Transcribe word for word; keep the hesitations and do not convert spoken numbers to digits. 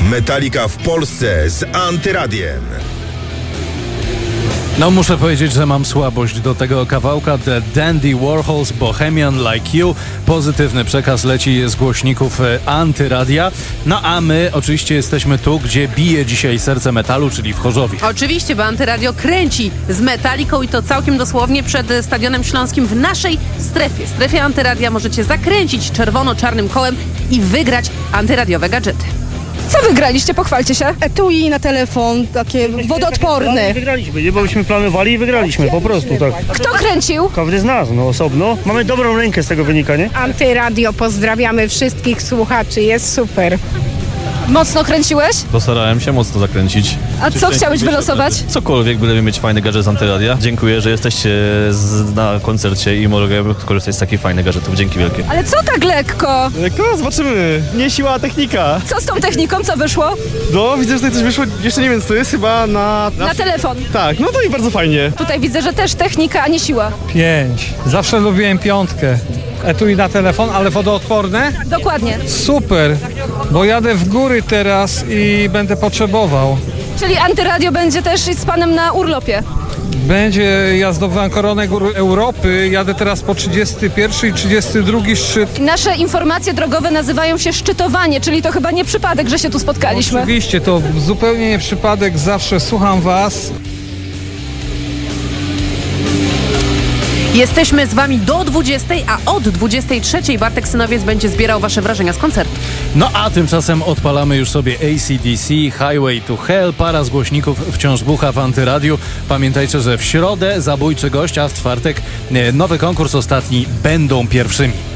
Metallica w Polsce z Antyradiem. No muszę powiedzieć, że mam słabość do tego kawałka. The Dandy Warhols, Bohemian Like You. Pozytywny przekaz leci z głośników Antyradia. No a my oczywiście jesteśmy tu, gdzie bije dzisiaj serce metalu, czyli w Chorzowie. Oczywiście, bo Antyradio kręci z Metallicą i to całkiem dosłownie przed Stadionem Śląskim w naszej strefie. W strefie Antyradia możecie zakręcić czerwono-czarnym kołem i wygrać antyradiowe gadżety. Co wygraliście? Pochwalcie się. Etui na telefon, takie wodoodporne. Wygraliśmy, nie, bo byśmy planowali i wygraliśmy, po prostu, tak. Kto kręcił? Każdy z nas, no osobno. Mamy dobrą rękę z tego wynika, nie? Antyradio, pozdrawiamy wszystkich słuchaczy, jest super. Mocno kręciłeś? Postarałem się mocno zakręcić. A co chciałeś wylosować? Cokolwiek, byleby mieć fajny gadżet z Antyradia. Dziękuję, że jesteście z, na koncercie i mogę korzystać z takich fajnych gadżetów. Dzięki wielkie. Ale co tak lekko? Lekko? Zobaczymy. Nie siła, a technika. Co z tą techniką? Co wyszło? No, widzę, że tutaj coś wyszło, jeszcze nie wiem co to jest, chyba na... Na telefon. Tak, no to i bardzo fajnie. Tutaj widzę, że też technika, a nie siła. Pięć. Zawsze lubiłem piątkę. Etui na telefon, ale wodoodporne? Dokładnie. Super, bo jadę w góry teraz i będę potrzebował. Czyli Antyradio będzie też z panem na urlopie. Będzie, ja zdobywałem koronę gór Europy, jadę teraz po trzydziesty pierwszy i trzydziesty drugi szczyt. Nasze informacje drogowe nazywają się szczytowanie, czyli to chyba nie przypadek, że się tu spotkaliśmy. Oczywiście, to zupełnie nie przypadek, zawsze słucham was. Jesteśmy z wami do dwudziestej, a od dwudziestej trzeciej Bartek Synowiec będzie zbierał wasze wrażenia z koncertu. No a tymczasem odpalamy już sobie A C D C, Highway to Hell. Para z głośników wciąż bucha w Antyradiu. Pamiętajcie, że w środę zabójczy gość, a w czwartek nowy konkurs ostatni będą pierwszymi.